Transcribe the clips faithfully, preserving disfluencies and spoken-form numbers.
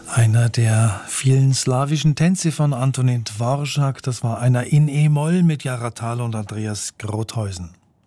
Einer der vielen slawischen Tänze von Antonin Dvorak, das war einer in E-Moll mit Jara Thaler und Andreas Grothäusen.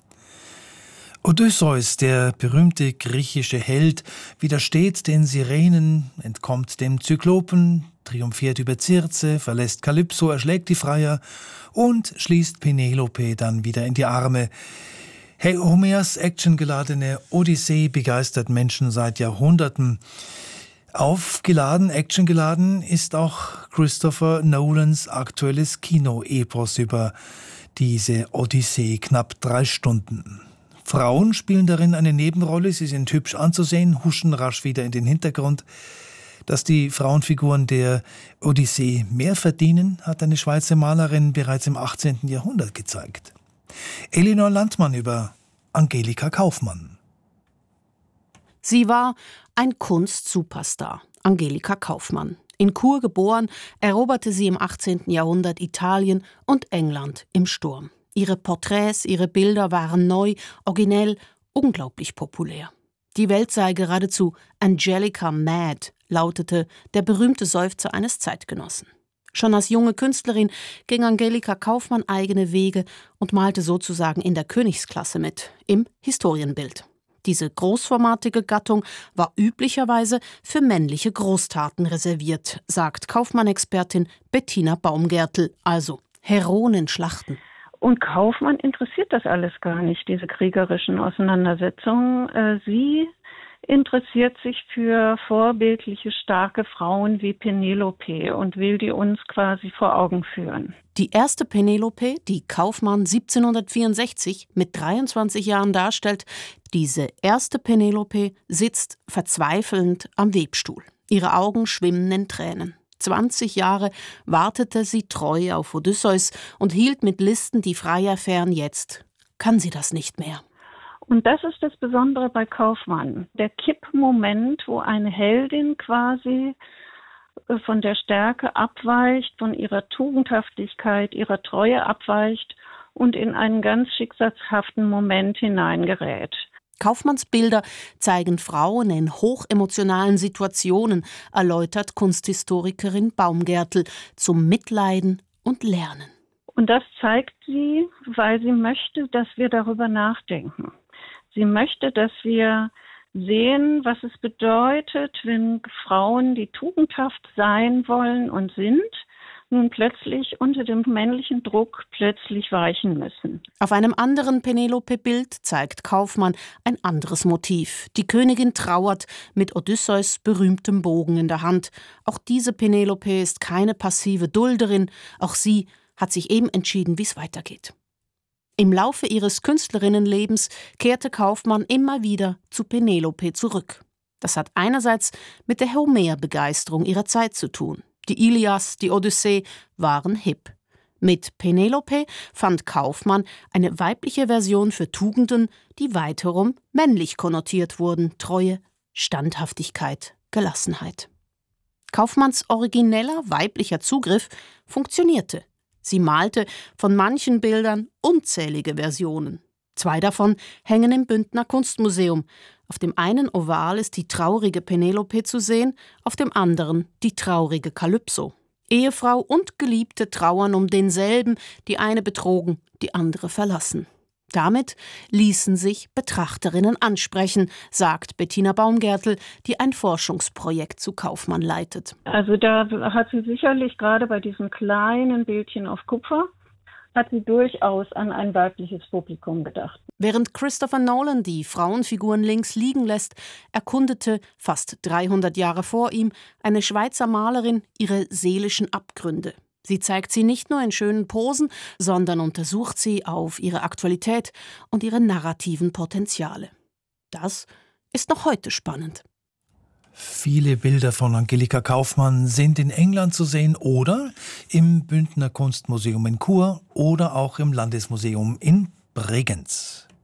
Odysseus, der berühmte griechische Held, widersteht den Sirenen, entkommt dem Zyklopen, triumphiert über Circe, verlässt Kalypso, erschlägt die Freier und schließt Penelope dann wieder in die Arme. Hey, Homers actiongeladene Odyssee begeistert Menschen seit Jahrhunderten. Aufgeladen, actiongeladen ist auch Christopher Nolans aktuelles Kino-Epos über diese Odyssee, knapp drei Stunden. Frauen spielen darin eine Nebenrolle, sie sind hübsch anzusehen, huschen rasch wieder in den Hintergrund. Dass die Frauenfiguren der Odyssee mehr verdienen, hat eine Schweizer Malerin bereits im achtzehnten Jahrhundert gezeigt. Elinor Landmann über Angelika Kauffmann. Sie war ein Kunst-Superstar, Angelika Kauffmann. In Chur geboren, eroberte sie im achtzehnten Jahrhundert Italien und England im Sturm. Ihre Porträts, ihre Bilder waren neu, originell, unglaublich populär. Die Welt sei geradezu Angelica mad, lautete der berühmte Seufzer eines Zeitgenossen. Schon als junge Künstlerin ging Angelika Kauffmann eigene Wege und malte sozusagen in der Königsklasse mit, im Historienbild. Diese großformatige Gattung war üblicherweise für männliche Großtaten reserviert, sagt Kauffmann-Expertin Bettina Baumgärtel, also Heroenenschlachten. Und Kauffmann interessiert das alles gar nicht, diese kriegerischen Auseinandersetzungen. Sie interessiert sich für vorbildliche, starke Frauen wie Penelope und will die uns quasi vor Augen führen. Die erste Penelope, die Kauffmann siebzehnhundertvierundsechzig mit dreiundzwanzig Jahren darstellt, diese erste Penelope sitzt verzweifelnd am Webstuhl. Ihre Augen schwimmen in Tränen. zwanzig Jahre wartete sie treu auf Odysseus und hielt mit Listen die Freier fern. Jetzt kann sie das nicht mehr. Und das ist das Besondere bei Kauffmann. Der Kippmoment, wo eine Heldin quasi von der Stärke abweicht, von ihrer Tugendhaftigkeit, ihrer Treue abweicht und in einen ganz schicksalshaften Moment hineingerät. Kauffmanns Bilder zeigen Frauen in hochemotionalen Situationen, erläutert Kunsthistorikerin Baumgärtel, zum Mitleiden und Lernen. Und das zeigt sie, weil sie möchte, dass wir darüber nachdenken. Sie möchte, dass wir sehen, was es bedeutet, wenn Frauen, die tugendhaft sein wollen und sind, nun plötzlich unter dem männlichen Druck plötzlich weichen müssen. Auf einem anderen Penelope-Bild zeigt Kauffmann ein anderes Motiv. Die Königin trauert mit Odysseus berühmtem Bogen in der Hand. Auch diese Penelope ist keine passive Dulderin. Auch sie hat sich eben entschieden, wie es weitergeht. Im Laufe ihres Künstlerinnenlebens kehrte Kauffmann immer wieder zu Penelope zurück. Das hat einerseits mit der Homer-Begeisterung ihrer Zeit zu tun. Die Ilias, die Odyssee waren hip. Mit Penelope fand Kauffmann eine weibliche Version für Tugenden, die weiterum männlich konnotiert wurden: Treue, Standhaftigkeit, Gelassenheit. Kauffmanns origineller weiblicher Zugriff funktionierte. Sie malte von manchen Bildern unzählige Versionen. Zwei davon hängen im Bündner Kunstmuseum. Auf dem einen Oval ist die traurige Penelope zu sehen, auf dem anderen die traurige Kalypso. Ehefrau und Geliebte trauern um denselben, die eine betrogen, die andere verlassen. Damit ließen sich Betrachterinnen ansprechen, sagt Bettina Baumgärtel, die ein Forschungsprojekt zu Kauffmann leitet. Also da hat sie sicherlich gerade bei diesen kleinen Bildchen auf Kupfer, hat sie durchaus an ein weibliches Publikum gedacht. Während Christopher Nolan die Frauenfiguren links liegen lässt, erkundete, fast dreihundert Jahre vor ihm, eine Schweizer Malerin ihre seelischen Abgründe. Sie zeigt sie nicht nur in schönen Posen, sondern untersucht sie auf ihre Aktualität und ihre narrativen Potenziale. Das ist noch heute spannend. Viele Bilder von Angelika Kauffmann sind in England zu sehen oder im Bündner Kunstmuseum in Chur oder auch im Landesmuseum in Bregenz.